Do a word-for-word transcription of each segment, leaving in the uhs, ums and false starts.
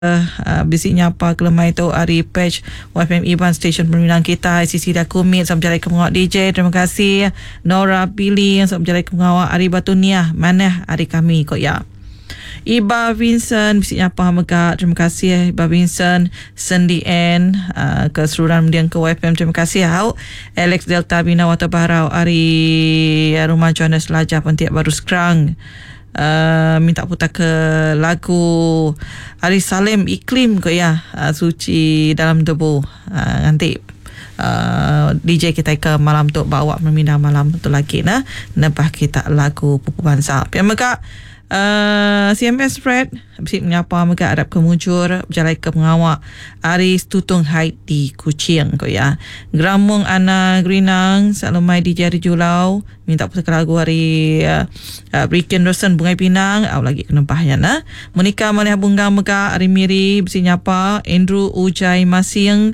Uh, bisiknya apa kelemai tu Ari Page Y F M Iban Stesen Permintaan kita I C C dah kumit sama jalan ke mengawak D J. Terima kasih Nora Billy yang sama jalan ke mengawak Ari Batunia mana hari kami kok ya. Iba Vincent bisiknya apa Hamaka. Terima kasih Iba Vincent Sandy N uh, keseluruhan mendiang ke Y F M. Terima kasih Hau Alex Delta Bina Wata Barau Ari Rumah Jonas Lajah Pentiak Baru Sekrang. Uh, minta putar ke lagu Ari Salim Iklim ke ya, uh, Suci Dalam Debu. uh, nanti uh, D J kita ke malam tu bawa memindah malam tu lagi nah nebah kita lagu Pupu Bangsa yang mereka Uh, C M S Fred bisik menyapa mereka Arab Kemujur berjalan ke pengawak Aris Tutung Haid di Kuching ko ya. Gramung Ana Grinang Salomai di Jari Julau minta putar lagu hari uh, uh, Riken Rosen Bungai Pinang au lagi kenempah ya nah. Monika Malih Bunga mereka Ari Miri bisik nyapa Andrew Ujai Masing.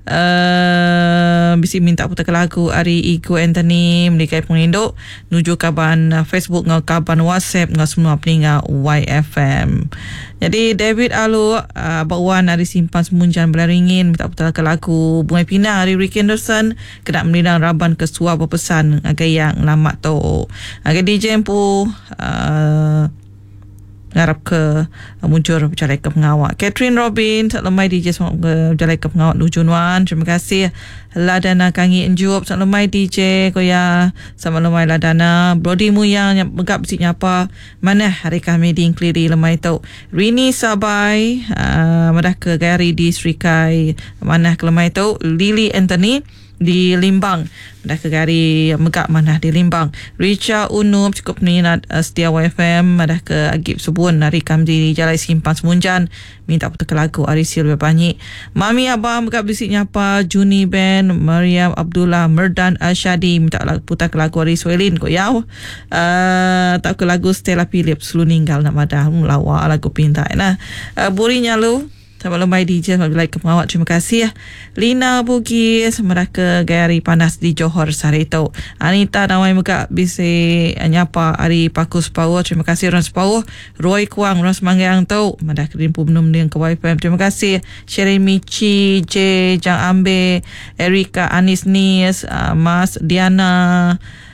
Uh, bisi minta putar ke lagu Ari Igu Anthony Melikai Penginduk nuju kaban uh, Facebook ngau kaban WhatsApp ngau semua peningat Y F M. Jadi David Alu uh, Bakwan Ari Simpan Semunjan Belaringin minta putar ke lagu Bungai Pinang Ari Rick Anderson kena melindang Raban ke suar berpesan agak yang lama tu agak D J Empu uh, ngarap ke uh, muncul berjalan ke pengawak Catherine Robin tak lemai D J berjalan ke pengawak Nujunuan. Terima kasih Ladana Kangi Enjup tak lemai D J koya sama lemai Ladana Brody Muyang yang megap bisik nyapa mana hari kami di Inkliri lemai tu Rini Sabai uh, madah ke Gary di Srikai mana ke lemai tu Lily Anthony di Limbang dah ke gari megak mana di Limbang Richa Unum cukup minat uh, setia Y F M dah ke Agib Subun hari kami di Jalan Simpang Semunjan minta putar ke lagu Ari Silvia Banyi Mami Abang megak bisik nyapa Juni Ben Mariam Abdullah Merdan Ashadi minta putar ke lagu Ari Swelin kok ya. Uh, tak ke lagu Stella Phillips lu ninggal nak madah lawa lagu pintai nah. Uh, burinya lu sama lemai D J sama like ke pengawak. Terima kasih Lina Bugis mereka Gary Panas di Johor Sarito. Anita Nawai Muka bisi nyapa Ari Pakus Power. Terima kasih Ron Power Roy Kuang Ron Semanggang tau madah kerimpu menum dengan ke Y F M. Terima kasih Sherry Michi J Jang Ambe Erika Anis Nis uh, Mas Diana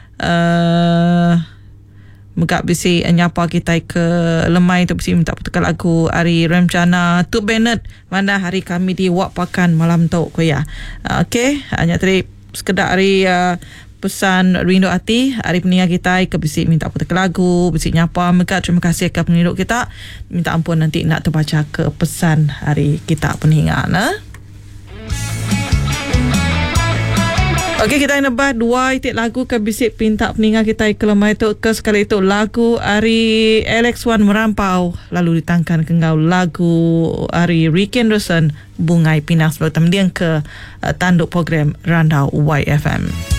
uh, Megak bisi nyapa kita ke lemai tu bisi minta putar lagu Ari Remchana Tu Bennett mana hari kami di Wak Pakan malam tu ko ya. Uh, Okey, hanya tadi sekedar hari uh, pesan rindu hati hari peningat kita ke bisi minta putar lagu bisi nyapa megak. Terima kasih ke penginduk kita. Minta ampun nanti nak terbaca ke pesan hari kita peningat nah. Okey, kita nebah dua itik lagu ke bisik pinta peningat kita ke lemai tu ke sekali itu lagu Ari Alex Wan Merampau lalu ditangkan ke ngau lagu Ari Rick Anderson Bungai Pinang sebelum kemudian ke uh, tanduk program Randau Y F M.